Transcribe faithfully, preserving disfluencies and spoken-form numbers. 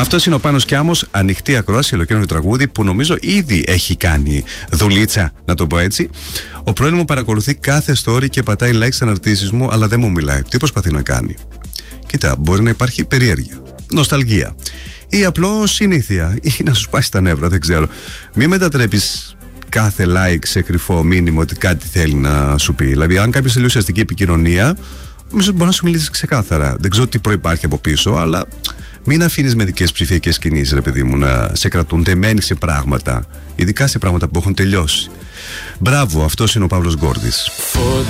Αυτό είναι ο Πάνος Κιάμος, ανοιχτή ακρόαση, ολοκαίρινο τραγούδι που νομίζω ήδη έχει κάνει δουλίτσα, να το πω έτσι. Ο πρώην μου παρακολουθεί κάθε story και πατάει like στις αναρτήσεις μου, αλλά δεν μου μιλάει. Τι προσπαθεί να κάνει? Κοίτα, μπορεί να υπάρχει περιέργεια, νοσταλγία ή απλώς συνήθεια, ή να σου σπάσει τα νεύρα, δεν ξέρω. Μην μετατρέπεις κάθε like σε κρυφό μήνυμα ότι κάτι θέλει να σου πει. Δηλαδή, αν κάποιος θέλει ουσιαστική επικοινωνία, νομίζω μπορεί να σου μιλήσει ξεκάθαρα. Δεν ξέρω τι προϋπάρχει από πίσω, αλλά μην αφήνεις μερικές ψηφιακές κινήσεις, ρε παιδί μου, να σε κρατούν δεμένοι σε πράγματα, ειδικά σε πράγματα που έχουν τελειώσει. Μπράβο, αυτός είναι ο Παύλος Γκόρδης.